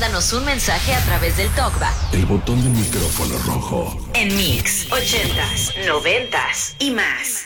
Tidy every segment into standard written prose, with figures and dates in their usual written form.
mándanos un mensaje a través del TalkBack. El botón del micrófono rojo. En Mix 80s, 90s y más.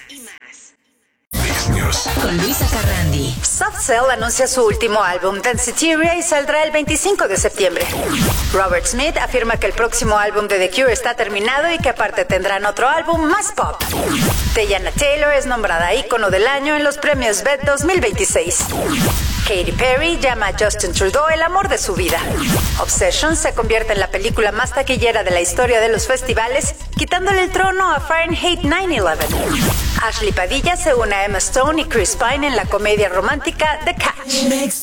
Con Luisa Carrandi. Soft Cell anuncia su último álbum, Danceteria, y saldrá el 25 de septiembre. Robert Smith afirma que el próximo álbum de The Cure está terminado y que aparte tendrán otro álbum más pop. Teyana Taylor es nombrada ícono del año en los premios BET 2026. Katy Perry llama a Justin Trudeau el amor de su vida. Obsession se convierte en la película más taquillera de la historia de los festivales, quitándole el trono a Fahrenheit 9/11. Ashley Padilla se une a Emma Stone y Chris Pine en la comedia romántica The Catch.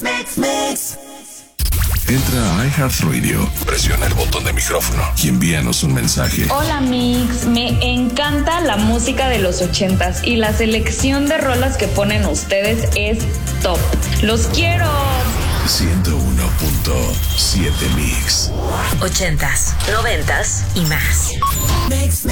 Entra a iHeartRadio, presiona el botón de micrófono y envíanos un mensaje. Hola Mix, me encanta la música de los 80s y la selección de rolas que ponen ustedes es top. ¡Los quiero! 101.7 Mix. 80s, 90s y más. Mix.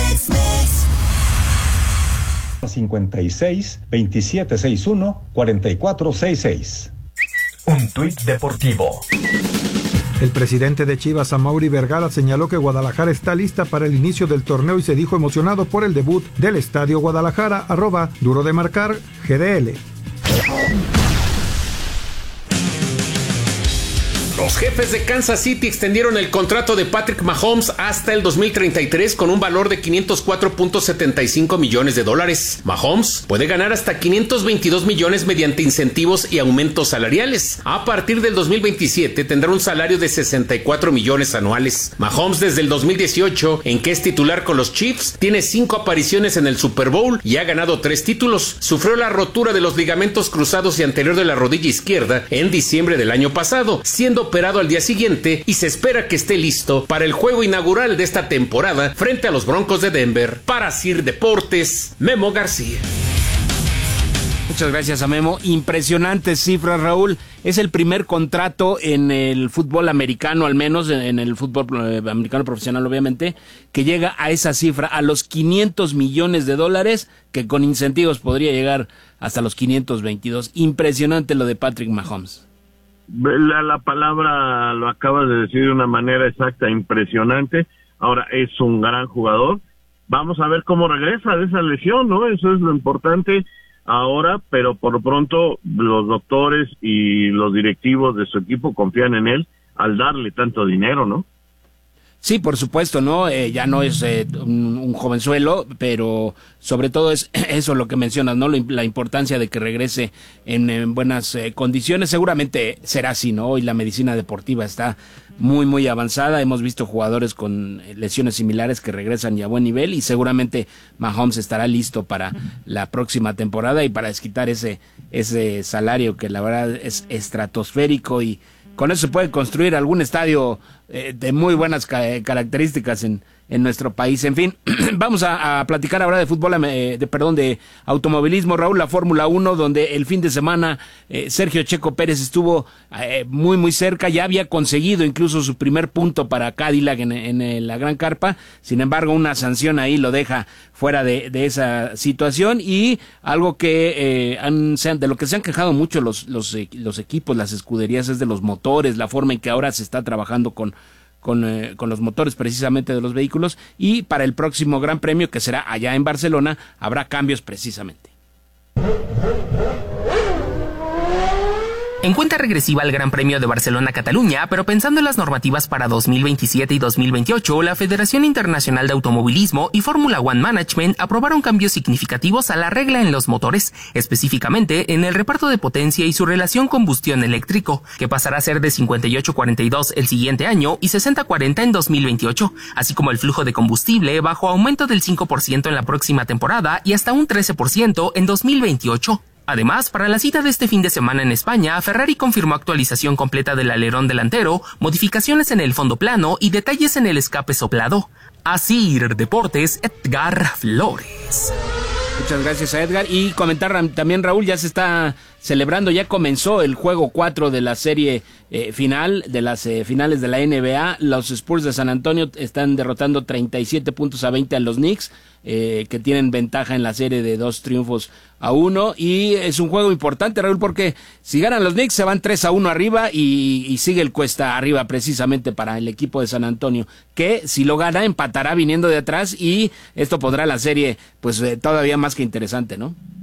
56 2761 4466. Un tuit deportivo. El presidente de Chivas, Amaury Vergara, señaló que Guadalajara está lista para el inicio del torneo y se dijo emocionado por el debut del Estadio Guadalajara, @duro de marcar GDL. Los Jefes de Kansas City extendieron el contrato de Patrick Mahomes hasta el 2033 con un valor de $504.75 millones. Mahomes puede ganar hasta $522 millones mediante incentivos y aumentos salariales. A partir del 2027 tendrá un salario de $64 millones anuales. Mahomes, desde el 2018, en que es titular con los Chiefs, tiene 5 apariciones en el Super Bowl y ha ganado 3 títulos. Sufrió la rotura de los ligamentos cruzados y anterior de la rodilla izquierda en diciembre del año pasado, siendo operado al día siguiente, y se espera que esté listo para el juego inaugural de esta temporada frente a los Broncos de Denver. Para Sir Deportes, Memo García. Muchas gracias a Memo. Impresionantes cifras, Raúl. Es el primer contrato en el fútbol americano, al menos en el fútbol americano profesional, obviamente, que llega a esa cifra, a los $500 millones, que con incentivos podría llegar hasta los 522. Impresionante lo de Patrick Mahomes. La palabra lo acabas de decir de una manera exacta, impresionante. Ahora, es un gran jugador. Vamos a ver cómo regresa de esa lesión, ¿no? Eso es lo importante ahora, pero por lo pronto los doctores y los directivos de su equipo confían en él al darle tanto dinero, ¿no? Sí, por supuesto, ¿no? Ya no es un jovenzuelo, pero sobre todo es eso lo que mencionas, ¿no? La importancia de que regrese en buenas condiciones. Seguramente será así, ¿no? Hoy la medicina deportiva está muy, muy avanzada. Hemos visto jugadores con lesiones similares que regresan ya a buen nivel, y seguramente Mahomes estará listo para la próxima temporada y para desquitar ese salario que la verdad es estratosférico, y con eso se puede construir algún estadio de muy buenas características en nuestro país. En fin, vamos a platicar ahora de fútbol, de automovilismo, Raúl, la Fórmula 1, donde el fin de semana Sergio Checo Pérez estuvo muy, muy cerca. Ya había conseguido incluso su primer punto para Cadillac en la Gran Carpa. Sin embargo, una sanción ahí lo deja fuera de esa situación, y algo que de lo que se han quejado mucho los equipos, las escuderías, es de los motores, la forma en que ahora se está trabajando con los motores precisamente de los vehículos, y para el próximo Gran Premio, que será allá en Barcelona, habrá cambios precisamente. En cuenta regresiva al Gran Premio de Barcelona-Cataluña, pero pensando en las normativas para 2027 y 2028, la Federación Internacional de Automovilismo y Fórmula One Management aprobaron cambios significativos a la regla en los motores, específicamente en el reparto de potencia y su relación combustión eléctrico, que pasará a ser de 58-42 el siguiente año y 60-40 en 2028, así como el flujo de combustible bajo aumento del 5% en la próxima temporada y hasta un 13% en 2028. Además, para la cita de este fin de semana en España, Ferrari confirmó actualización completa del alerón delantero, modificaciones en el fondo plano y detalles en el escape soplado. Asir Deportes, Edgar Flores. Muchas gracias a Edgar. Y comentar también, Raúl, ya se celebrando, ya comenzó el juego 4 de la serie final, de las finales de la NBA. Los Spurs de San Antonio están derrotando 37-20 a los Knicks, que tienen ventaja en la serie de 2-1, y es un juego importante, Raúl, porque si ganan los Knicks se van 3-1 arriba y sigue el cuesta arriba precisamente para el equipo de San Antonio, que si lo gana empatará viniendo de atrás y esto pondrá la serie pues todavía más que interesante, ¿no?